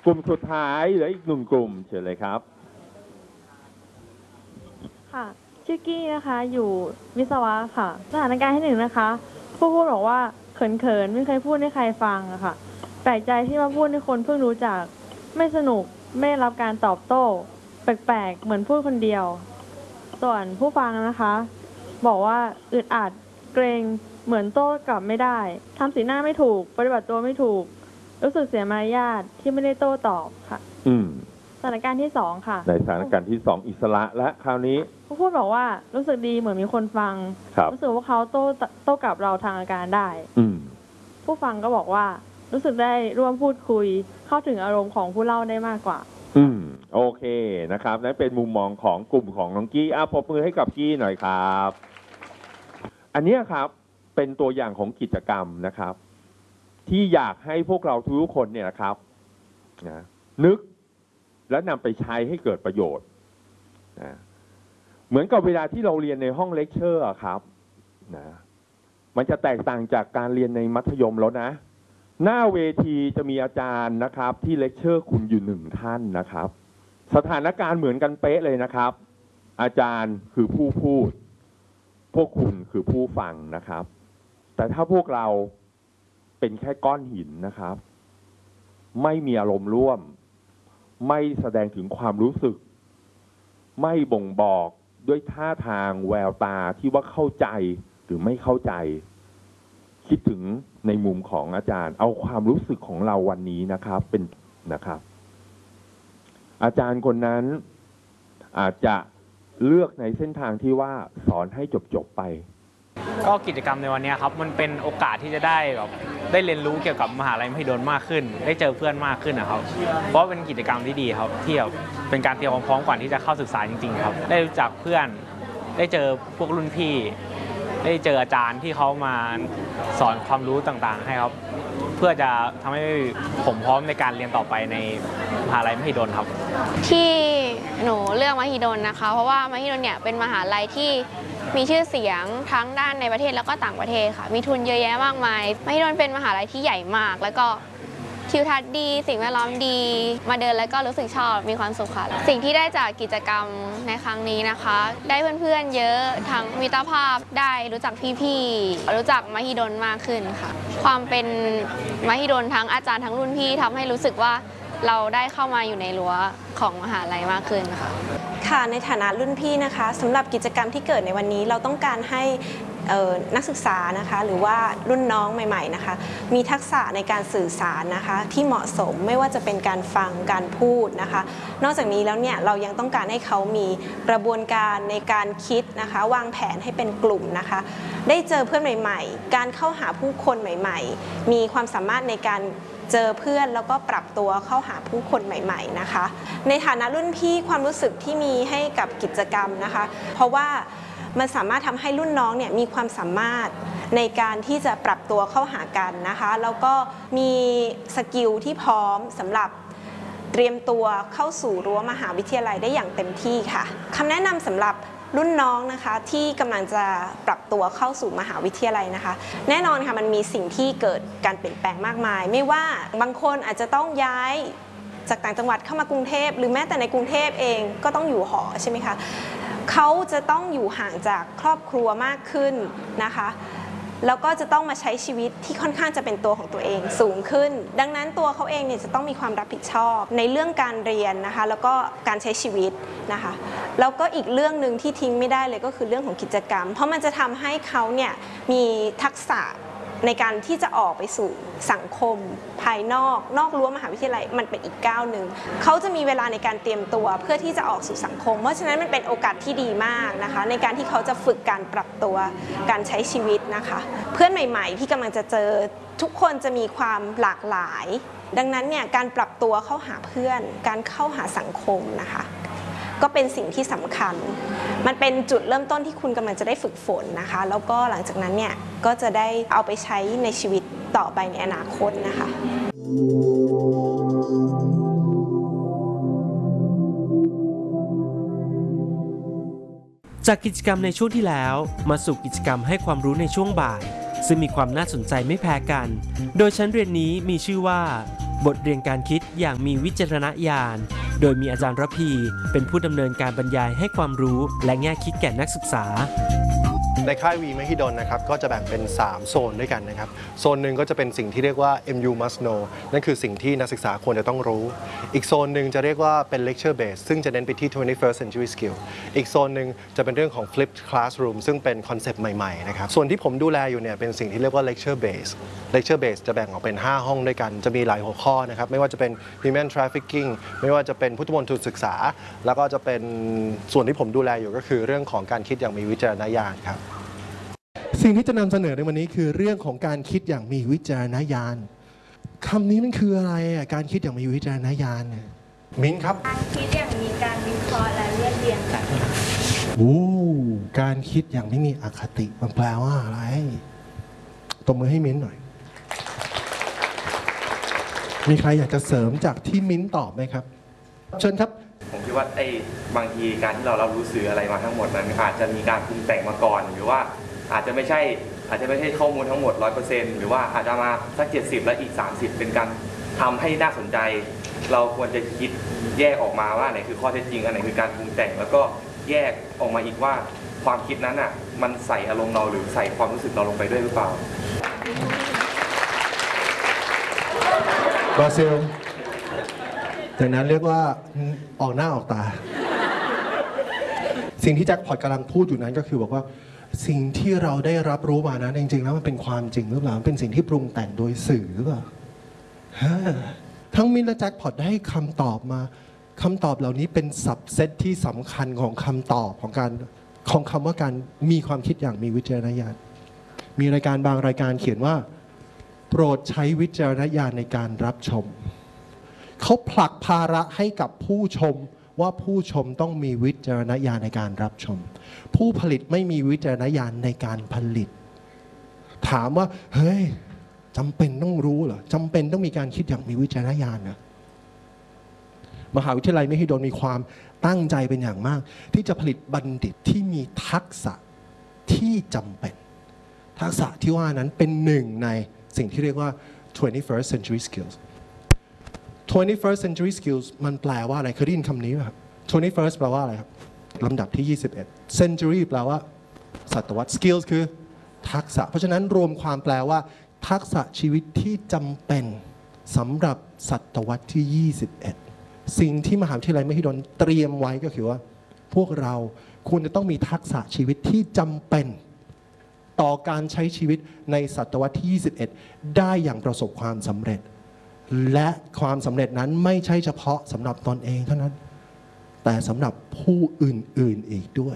ลุ่มสุดท้ายเหลืออีก1 กลุ่มเชิญเลยครับค่ะชื่อกี้นะคะอยู่วิศวะค่ะสถานการณ์ที่1นะคะผู้พูดบอกว่าเขินไม่เคยพูดให้ใครฟังอะค่ะแปลกใจที่มาพูดให้คนเพิ่งรู้จักไม่สนุกไม่รับการตอบโต้แปลกๆเหมือนพูดคนเดียวส่วนผู้ฟังนะคะบอกว่าอึดอัดเกรงเหมือนโต้กลับไม่ได้ทำสีหน้าไม่ถูกปฏิบัติตัวไม่ถูกรู้สึกเสียมารยาทที่ไม่ได้โต้ตอบค่ะสถานการณ์ที่2ค่ะในสถานการณ์ที่2อิสระและคราวนี้ผู้พูดบอกว่ารู้สึกดีเหมือนมีคนฟังรู้สึกว่าเขาโต้กลับเราทางอาการได้ผู้ฟังก็บอกว่ารู้สึกได้ร่วมพูดคุยเข้าถึงอารมณ์ของผู้เล่าได้มากกว่าโอเคนะครับนั่นเป็นมุมมองของกลุ่มของน้องกี้ปรบมือให้กับกี้หน่อยครับอันนี้ครับเป็นตัวอย่างของกิจกรรมนะครับที่อยากให้พวกเราทุกคนเนี่ยนะครับนึกและนำไปใช้ให้เกิดประโยชน์นะเหมือนกับเวลาที่เราเรียนในห้องเลคเชอร์ครับนะมันจะแตกต่างจากการเรียนในมัธยมแล้วนะหน้าเวทีจะมีอาจารย์นะครับที่เลคเชอร์คุณอยู่1 ท่านนะครับสถานการณ์เหมือนกันเป๊ะเลยนะครับอาจารย์คือผู้พูดพวกคุณคือผู้ฟังนะครับแต่ถ้าพวกเราเป็นแค่ก้อนหินนะครับไม่มีอารมณ์ร่วมไม่แสดงถึงความรู้สึกไม่บ่งบอกด้วยท่าทางแววตาที่ว่าเข้าใจหรือไม่เข้าใจคิดถึงในมุมของอาจารย์เอาความรู้สึกของเราวันนี้นะครับเป็นนะครับอาจารย์คนนั้นอาจจะเลือกในเส้นทางที่ว่าสอนให้จบไปก็กิจกรรมในวันนี้ครับมันเป็นโอกาสที่จะได้แบบได้เรียนรู้เกี่ยวกับมหาลัยมหิดลมากขึ้นได้เจอเพื่อนมากขึ้นนะครับเพราะเป็นกิจกรรมที่ดีครับที่เป็นการเตรียมความพร้อมก่อนที่จะเข้าศึกษาจริงๆครับได้รู้จักเพื่อนได้เจอพวกรุ่นพี่ได้เจออาจารย์ที่เขามาสอนความรู้ต่างๆให้ครับเพื่อจะทำให้ผมพร้อมในการเรียนต่อไปในมหาลัยมหิดลครับที่หนูเลือกมหิดลนะคะเพราะว่ามหิดลเนี่ยเป็นมหาลัยที่มีชื่อเสียงทั้งด้านในประเทศแล้วก็ต่างประเทศค่ะมีทุนเยอะแยะมากมายมหิดลเป็นมหาลัยที่ใหญ่มากแล้วก็ทิวทัศน์ดีสิ่งแวดล้อมดีมาเดินแล้วก็รู้สึกชอบมีความสุขค่ะสิ่งที่ได้จากกิจกรรมในครั้งนี้นะคะได้เพื่อนๆเยอะทั้งมิตรภาพได้รู้จักพี่ๆรู้จักมหิดลมากขึ้นค่ะความเป็นมหิดลทั้งอาจารย์ทั้งรุ่นพี่ทำให้รู้สึกว่าเราได้เข้ามาอยู่ในรั้วของมหาลัยมากขึ้นค่ะค่ะในฐานะรุ่นพี่นะคะสำหรับกิจกรรมที่เกิดในวันนี้เราต้องการให้นักศึกษานะคะหรือว่ารุ่นน้องใหม่ๆนะคะมีทักษะในการสื่อสารนะคะที่เหมาะสมไม่ว่าจะเป็นการฟังการพูดนะคะนอกจากนี้แล้วเนี่ยเรายังต้องการให้เขามีกระบวนการในการคิดนะคะวางแผนให้เป็นกลุ่มนะคะได้เจอเพื่อนใหม่ๆการเข้าหาผู้คนใหม่ๆมีความสามารถในการเจอเพื่อนแล้วก็ปรับตัวเข้าหาผู้คนใหม่ๆนะคะในฐานะรุ่นพี่ความรู้สึกที่มีให้กับกิจกรรมนะคะเพราะว่ามันสามารถทำให้รุ่นน้องเนี่ยมีความสามารถในการที่จะปรับตัวเข้าหากันนะคะแล้วก็มีสกิลที่พร้อมสำหรับเตรียมตัวเข้าสู่รั้วมหาวิทยาลัยได้อย่างเต็มที่ค่ะคำแนะนำสำหรับรุ่นน้องนะคะที่กำลังจะปรับตัวเข้าสู่มหาวิทยาลัยนะคะแน่นอนค่ะมันมีสิ่งที่เกิดการเปลี่ยนแปลงมากมายไม่ว่าบางคนอาจจะต้องย้ายจากต่างจังหวัดเข้ามากรุงเทพหรือแม้แต่ในกรุงเทพเองก็ต้องอยู่หอใช่ไหมคะเขาจะต้องอยู่ห่างจากครอบครัวมากขึ้นนะคะแล้วก็จะต้องมาใช้ชีวิตที่ค่อนข้างจะเป็นตัวของตัวเองสูงขึ้นดังนั้นตัวเขาเองเนี่ยจะต้องมีความรับผิดชอบในเรื่องการเรียนนะคะแล้วก็การใช้ชีวิตนะคะแล้วก็อีกเรื่องหนึ่งที่ทิ้งไม่ได้เลยก็คือเรื่องของกิจกรรมเพราะมันจะทำให้เขาเนี่ยมีทักษะในการที่จะออกไปสู่สังคมภายนอกรั้วมหาวิทยาลัยมันเป็นอีกก้าวหนึ่งเขาจะมีเวลาในการเตรียมตัวเพื่อที่จะออกสู่สังคมเพราะฉะนั้นมันเป็นโอกาสที่ดีมากนะคะในการที่เขาจะฝึกการปรับตัวการใช้ชีวิตนะคะเพื่อนใหม่ๆที่กำลังจะเจอทุกคนจะมีความหลากหลายดังนั้นเนี่ยการปรับตัวเข้าหาเพื่อนการเข้าหาสังคมนะคะก็เป็นสิ่งที่สำคัญมันเป็นจุดเริ่มต้นที่คุณกำลังจะได้ฝึกฝนนะคะแล้วก็หลังจากนั้นเนี่ยก็จะได้เอาไปใช้ในชีวิตต่อไปในอนาคตนะคะจากกิจกรรมในช่วงที่แล้วมาสู่กิจกรรมให้ความรู้ในช่วงบ่ายซึ่งมีความน่าสนใจไม่แพ้กันโดยชั้นเรียนนี้มีชื่อว่าบทเรียนการคิดอย่างมีวิจารณญาณโดยมีอาจารย์ระพีเป็นผู้ดำเนินการบรรยายให้ความรู้และแง่คิดแก่นักศึกษาในค่ายวีมหิดลนะครับก็จะแบ่งเป็น3โซนด้วยกันนะครับโซนหนึ่งก็จะเป็นสิ่งที่เรียกว่า MU must know นั่นคือสิ่งที่นักศึกษาควรจะต้องรู้อีกโซนหนึ่งจะเรียกว่าเป็น lecture base ซึ่งจะเน้นไปที่ 21st century skill อีกโซนหนึ่งจะเป็นเรื่องของ flipped classroom ซึ่งเป็นคอนเซปต์ใหม่ๆนะครับส่วนที่ผมดูแลอยู่เนี่ยเป็นสิ่งที่เรียกว่า lecture base lecture base จะแบ่งออกเป็น5ห้องด้วยกันจะมีหลายหัวข้อนะครับไม่ว่าจะเป็น human trafficking ไม่ว่าจะเป็นพุทธมนตรศึกษาแล้วก็จะเป็นส่วนที่ผมดูแลอยู่ก็คือเรื่องของการคิดอย่างมีวิจารณญาณครับสิ่งที่จะนำเสนอในวันนี้คือเรื่องของการคิดอย่างมีวิจารณญาณคำนี้มันคืออะไรอ่ะการคิดอย่างมีวิจารณญาณมิ้นครับการคิดอย่างมีการวิเคราะห์และเรียบเรียงค่ะการคิดอย่างไม่มีอคติมันแปลว่าอะไรตบมือให้มิ้นหน่อยมีใครอยากจะเสริมจากที่มิ้นตอบไหมครับเชิญครับผมคิดว่าบางทีการที่เรารู้สื่ออะไรมาทั้งหมดนั้นอาจจะมีการปรุงแต่งมาก่อนหรือว่าอาจจะไม่ใช่ข้อมูลทั้งหมด 100% หรือว่าอาจจะมาสัก70และอีก30เป็นการทำให้น่าสนใจเราควรจะคิดแยกออกมาว่าไหนคือข้อเท็จจริงอันไหนคือการปรุงแต่งแล้วก็แยกออกมาอีกว่าความคิดนั้นอ่ะมันใส่อารมณ์เราหรือใส่ความรู้สึกเราลงไปด้วยหรือเปล่าบราซิลดังนั้นเรียกว่าออกหน้าออกตาสิ่งที่แจ็คพอตกำลังพูดอยู่นั้นก็คือบอกว่าสิ่งที่เราได้รับรู้มานั้นจริงๆแล้วมันเป็นความจริงหรือเปล่าเป็นสิ่งที่ปรุงแต่งโดยสื่อหรือเปล่าทั้งมินและแจ็คพอตได้คำตอบมาคำตอบเหล่านี้เป็นสับเซตที่สำคัญของคำตอบของคำว่าการมีความคิดอย่างมีวิจารณญาณมีรายการบางรายการเขียนว่าโปรดใช้วิจารณญาณในการรับชมเขาผลักภาระให้กับผู้ชมว่าผู้ชมต้องมีวิจารณญาณในการรับชมผู้ผลิตไม่มีวิจารณญาณในการผลิตถามว่าเฮ้ยจำเป็นต้องรู้เหรอจำเป็นต้องมีการคิดอย่างมีวิจารณญาณนะมหาวิทยาลัยมหิดลมีความตั้งใจเป็นอย่างมากที่จะผลิตบัณฑิตที่มีทักษะที่จำเป็นทักษะที่ว่านั้นเป็นหนึ่งในสิ่งที่เรียกว่า 21st century skills 21st century skills มันแปลว่าอะไรเคยได้ยินคำนี้ไหมครับ 21st แปลว่าอะไรครับลำดับที่21 century แปลว่าศตวรรษ skills คือทักษะเพราะฉะนั้นรวมความแปลว่าทักษะชีวิตที่จำเป็นสำหรับศตวรรษที่21สิ่งที่มหาวิทยาลัยมหิดลเตรียมไว้ก็คือว่าพวกเราควรจะต้องมีทักษะชีวิตที่จำเป็นต่อการใช้ชีวิตในศตวรรษที่21ได้อย่างประสบความสำเร็จและความสำเร็จนั้นไม่ใช่เฉพาะสำหรับตนเองเท่านั้นแต่สำหรับผู้อื่นๆอีกด้วย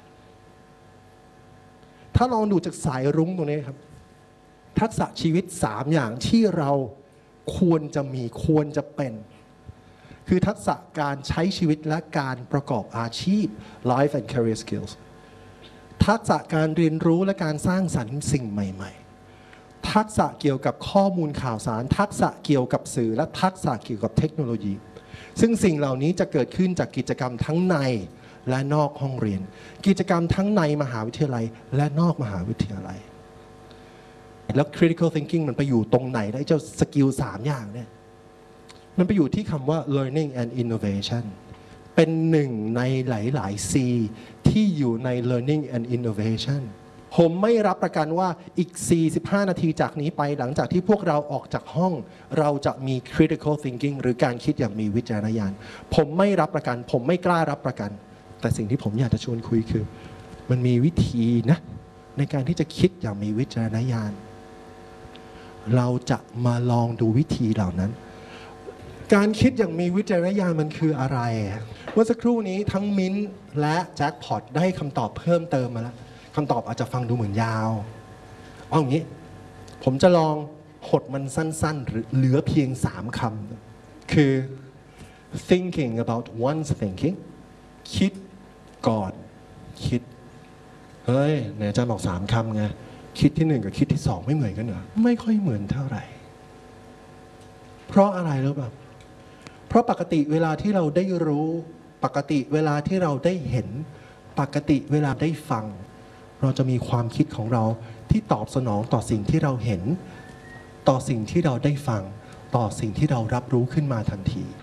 ถ้าลองดูจากสายรุ้งตรงนี้ครับทักษะชีวิต3อย่างที่เราควรจะมีควรจะเป็นคือทักษะการใช้ชีวิตและการประกอบอาชีพ life and career skills ทักษะการเรียนรู้และการสร้างสรรค์สิ่งใหม่ๆทักษะเกี่ยวกับข้อมูลข่าวสารทักษะเกี่ยวกับสื่อและทักษะเกี่ยวกับเทคโนโลยีซึ่งสิ่งเหล่านี้จะเกิดขึ้นจากกิจกรรมทั้งในและนอกห้องเรียนกิจกรรมทั้งในมหาวิทยาลัยและนอกมหาวิทยาลัยแล้ว critical thinking มันไปอยู่ตรงไหนได้เจ้าสกิล3อย่างเนี่ยมันไปอยู่ที่คำว่า learning and innovation เป็นหนึ่งในหลายๆ C ที่อยู่ใน learning and innovation ผมไม่รับประกันว่าอีก45นาทีจากนี้ไปหลังจากที่พวกเราออกจากห้องเราจะมี critical thinking หรือการคิดอย่างมีวิจารณญาณผมไม่รับประกันผมไม่กล้ารับประกันแต่สิ่งที่ผมอยากจะชวนคุยคือมันมีวิธีนะในการที่จะคิดอย่างมีวิจารณญาณเราจะมาลองดูวิธีเหล่านั้นการคิดอย่างมีวิจารณญาณมันคืออะไรเมื่อสักครู่นี้ทั้งมิ้นและแจ็คพอตได้คำตอบเพิ่มเติมมาแล้วคำตอบอาจจะฟังดูเหมือนยาวเอาอย่างนี้ผมจะลองหดมันสั้นๆหรือเหลือเพียง3คำคือ thinking about one's thinking คิดก่อนคิดเฮ้ยไหนอาจารย์บอก3คำไงคิดที่1กับคิดที่2ไม่เหมือนกันเหรอไม่ค่อยเหมือนเท่าไหร่เพราะอะไรรู้ป่ะเพราะปกติเวลาที่เราได้รู้ปกติเวลาที่เราได้เห็นปกติเวลาได้ฟังเราจะมีความคิดของเราที่ตอบสนองต่อสิ่งที่เราเห็นต่อสิ่งที่เราได้ฟังต่อสิ่งที่เรารับรู้ขึ้นมาทันที